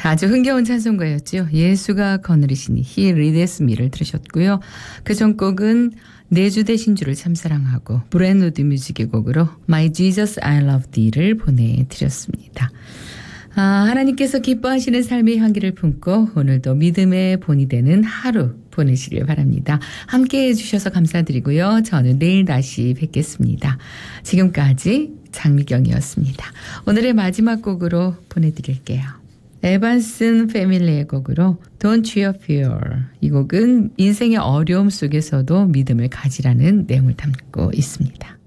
아주 흥겨운 찬송가였죠. 예수가 거느리시니 He leads me를 들으셨고요. 그 전 곡은 내주 대신 주를 참사랑하고 브랜우드 뮤직의 곡으로 My Jesus I Love Thee를 보내드렸습니다. 하나님께서 기뻐하시는 삶의 향기를 품고 오늘도 믿음의 본이 되는 하루 보내시길 바랍니다. 함께해 주셔서 감사드리고요. 저는 내일 다시 뵙겠습니다. 지금까지 장미경이었습니다. 오늘의 마지막 곡으로 보내드릴게요. 에반슨 패밀리의 곡으로 Don't You Fear. 이 곡은 인생의 어려움 속에서도 믿음을 가지라는 내용을 담고 있습니다.